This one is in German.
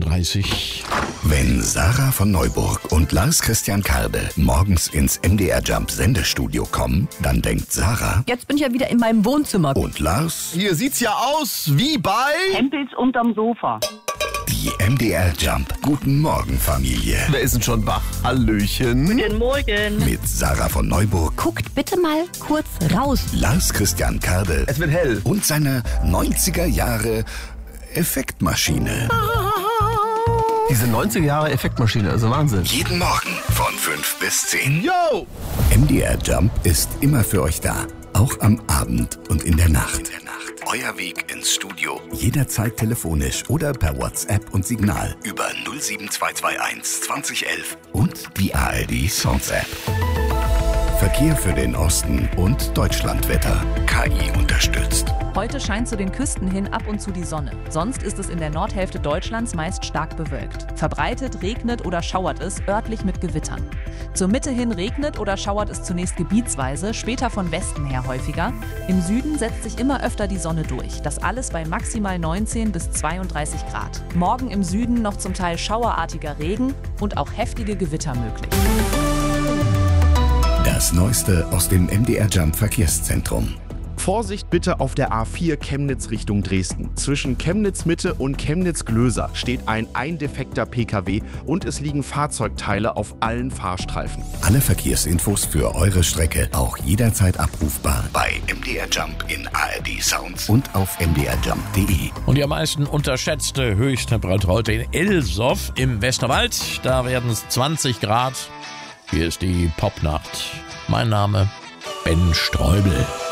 6:30 Uhr. Wenn Sarah von Neuburg und Lars Christian Karde morgens ins MDR Jump Sendestudio kommen, dann denkt Sarah: Jetzt bin ich ja wieder in meinem Wohnzimmer. Und Lars: Hier sieht's ja aus wie bei Hempels unterm Sofa. Die MDR Jump Guten Morgen Familie. Wer ist denn schon wach? Hallöchen. Guten Morgen. Mit Sarah von Neuburg, Guckt bitte mal kurz raus. Lars Christian Karde Es wird hell. und seiner 90er Jahre Effektmaschine. Diese 90er Jahre Effektmaschine, also Wahnsinn. Jeden Morgen von 5 bis 10. Yo! MDR Jump ist immer für euch da. Auch am Abend und in der Nacht. Euer Weg ins Studio. Jederzeit telefonisch oder per WhatsApp und Signal über 07221 2011 und die ARD Songs App. Verkehr für den Osten und Deutschlandwetter. KI unterstützt. Heute scheint zu den Küsten hin ab und zu die Sonne. Sonst ist es in der Nordhälfte Deutschlands meist stark bewölkt. Verbreitet regnet oder schauert es, örtlich mit Gewittern. Zur Mitte hin regnet oder schauert es zunächst gebietsweise, später von Westen her häufiger. Im Süden setzt sich immer öfter die Sonne durch. Das alles bei maximal 19 bis 32 Grad. Morgen im Süden noch zum Teil schauerartiger Regen und auch heftige Gewitter möglich. Das Neueste aus dem MDR Jump Verkehrszentrum. Vorsicht bitte auf der A4 Chemnitz Richtung Dresden. Zwischen Chemnitz Mitte und Chemnitz Glöser steht ein defekter PKW und es liegen Fahrzeugteile auf allen Fahrstreifen. Alle Verkehrsinfos für eure Strecke auch jederzeit abrufbar bei MDR Jump in ARD Sounds und auf mdrjump.de. Und die am meisten unterschätzte Höchsttemperatur heute in Ilsow im Westerwald. Da werden es 20 Grad. Hier ist die Popnacht. Mein Name Ben Streubel.